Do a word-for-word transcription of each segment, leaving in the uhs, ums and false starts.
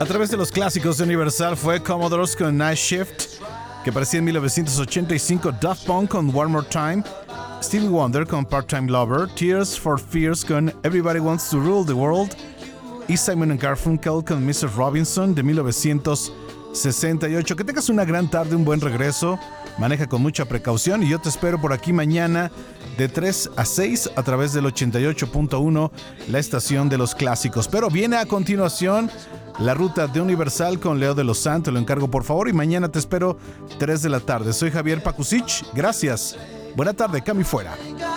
A través de los clásicos de Universal fue Commodores con Night Shift, que aparecía en mil novecientos ochenta y cinco, Daft Punk con One More Time, Stevie Wonder con Part-Time Lover, Tears for Fears con Everybody Wants to Rule the World y Simon and Garfunkel con mister Robinson de mil novecientos sesenta y ocho. Que tengas una gran tarde, un buen regreso, maneja con mucha precaución y yo te espero por aquí mañana de tres a seis a través del ochenta y ocho punto uno, la estación de los clásicos. Pero viene a continuación la ruta de Universal con Leo de los Santos, lo encargo por favor, y mañana te espero tres de la tarde. Soy Javier Pakusich, gracias. Buena tarde, Cami fuera.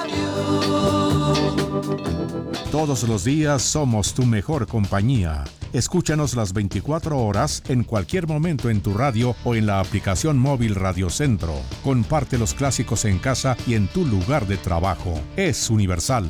Todos los días somos tu mejor compañía. Escúchanos las veinticuatro horas en cualquier momento en tu radio o en la aplicación móvil Radio Centro. Comparte los clásicos en casa y en tu lugar de trabajo. Es Universal.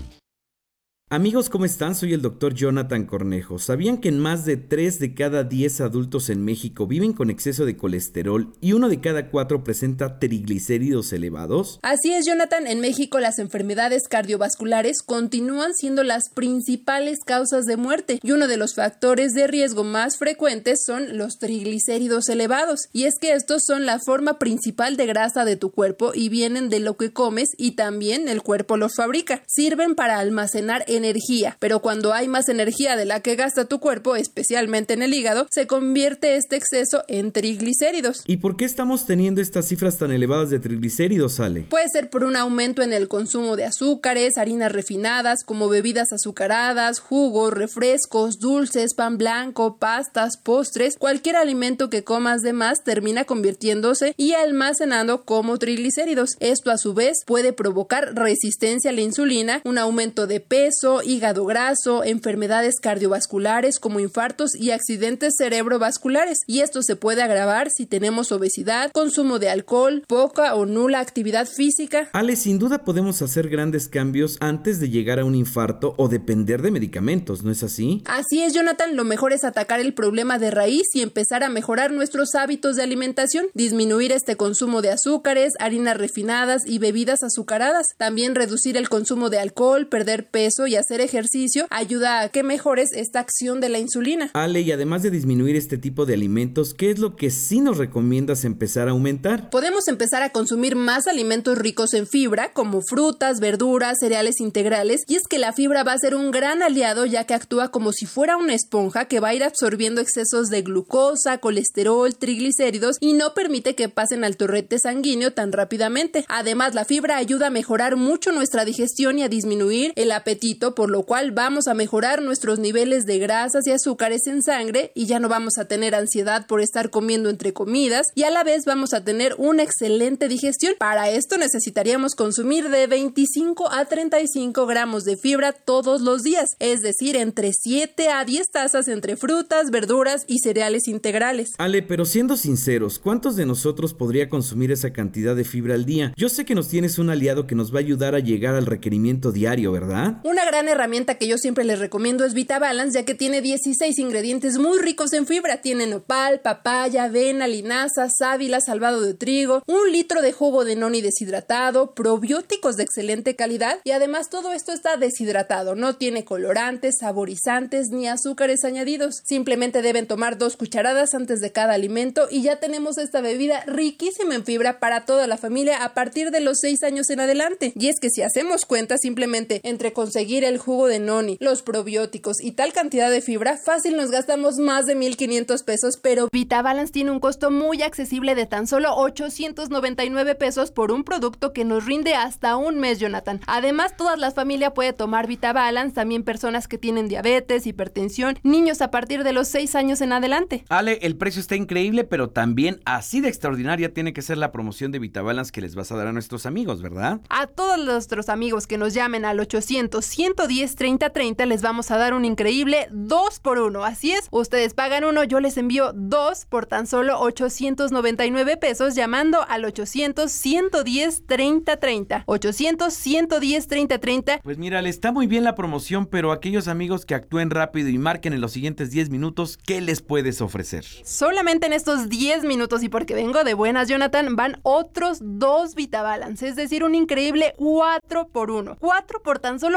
Amigos, ¿cómo están? Soy el doctor Jonathan Cornejo. ¿Sabían que en más de tres de cada diez adultos en México viven con exceso de colesterol y uno de cada cuatro presenta triglicéridos elevados? Así es, Jonathan. En México las enfermedades cardiovasculares continúan siendo las principales causas de muerte y uno de los factores de riesgo más frecuentes son los triglicéridos elevados. Y es que estos son la forma principal de grasa de tu cuerpo y vienen de lo que comes y también el cuerpo los fabrica. Sirven para almacenar energía energía, pero cuando hay más energía de la que gasta tu cuerpo, especialmente en el hígado, se convierte este exceso en triglicéridos. ¿Y por qué estamos teniendo estas cifras tan elevadas de triglicéridos, Ale? Puede ser por un aumento en el consumo de azúcares, harinas refinadas, como bebidas azucaradas, jugos, refrescos, dulces, pan blanco, pastas, postres. Cualquier alimento que comas de más termina convirtiéndose y almacenando como triglicéridos. Esto a su vez puede provocar resistencia a la insulina, un aumento de peso, hígado graso, enfermedades cardiovasculares como infartos y accidentes cerebrovasculares. Y esto se puede agravar si tenemos obesidad, consumo de alcohol, poca o nula actividad física. Ale, sin duda podemos hacer grandes cambios antes de llegar a un infarto o depender de medicamentos, ¿no es así? Así es, Jonathan. Lo mejor es atacar el problema de raíz y empezar a mejorar nuestros hábitos de alimentación, disminuir este consumo de azúcares, harinas refinadas y bebidas azucaradas. También reducir el consumo de alcohol, perder peso y hacer ejercicio ayuda a que mejores esta acción de la insulina. Ale, y además de disminuir este tipo de alimentos, ¿qué es lo que sí nos recomiendas empezar a aumentar? Podemos empezar a consumir más alimentos ricos en fibra, como frutas, verduras, cereales integrales, y es que la fibra va a ser un gran aliado ya que actúa como si fuera una esponja que va a ir absorbiendo excesos de glucosa, colesterol, triglicéridos y no permite que pasen al torrente sanguíneo tan rápidamente. Además, la fibra ayuda a mejorar mucho nuestra digestión y a disminuir el apetito, por lo cual vamos a mejorar nuestros niveles de grasas y azúcares en sangre y ya no vamos a tener ansiedad por estar comiendo entre comidas y a la vez vamos a tener una excelente digestión. Para esto necesitaríamos consumir de veinticinco a treinta y cinco gramos de fibra todos los días, es decir, entre siete a diez tazas entre frutas, verduras y cereales integrales. Ale, pero siendo sinceros, ¿cuántos de nosotros podría consumir esa cantidad de fibra al día? Yo sé que nos tienes un aliado que nos va a ayudar a llegar al requerimiento diario, ¿verdad? Una gran herramienta que yo siempre les recomiendo es VitaBalance, ya que tiene dieciséis ingredientes muy ricos en fibra. Tiene nopal, papaya, avena, linaza, sábila, salvado de trigo, un litro de jugo de noni deshidratado, probióticos de excelente calidad y además todo esto está deshidratado, no tiene colorantes, saborizantes ni azúcares añadidos. Simplemente deben tomar dos cucharadas antes de cada alimento y ya tenemos esta bebida riquísima en fibra para toda la familia a partir de los seis años en adelante. Y es que si hacemos cuenta, simplemente entre conseguir el jugo de noni, los probióticos y tal cantidad de fibra, fácil nos gastamos más de mil quinientos pesos, pero VitaBalance tiene un costo muy accesible de tan solo ochocientos noventa y nueve pesos por un producto que nos rinde hasta un mes, Jonathan. Además, toda la familia puede tomar VitaBalance, también personas que tienen diabetes, hipertensión, niños a partir de los seis años en adelante. Ale, el precio está increíble, pero también así de extraordinaria tiene que ser la promoción de VitaBalance que les vas a dar a nuestros amigos, ¿verdad? A todos nuestros amigos que nos llamen al ochocientos, ciento diez, treinta, treinta les vamos a dar un increíble dos por uno. Así es, ustedes pagan uno, yo les envío dos por tan solo ochocientos noventa y nueve pesos llamando al ochocientos, ciento diez, treinta, treinta. ochocientos, ciento diez, treinta, treinta. Pues mira, le está muy bien la promoción, pero aquellos amigos que actúen rápido y marquen en los siguientes diez minutos, ¿qué les puedes ofrecer? Solamente en estos diez minutos, y porque vengo de buenas, Jonathan, van otros dos VitaBalance, es decir, un increíble cuatro por uno. cuatro por tan solo ochocientos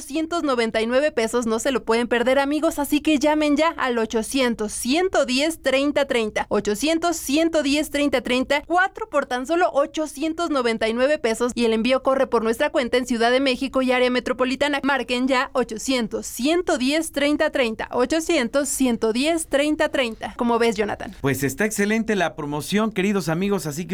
ochocientos noventa y nueve pesos. No se lo pueden perder, amigos, así que llamen ya al ochocientos, ciento diez, treinta treinta. ochocientos, ciento diez, treinta treinta. cuatro por tan solo ochocientos noventa y nueve pesos y el envío corre por nuestra cuenta en Ciudad de México y área metropolitana. Marquen ya ochocientos, ciento diez, treinta treinta. ochocientos, ciento diez, treinta treinta. ¿Cómo ves, Jonathan? Pues está excelente la promoción, queridos amigos, así que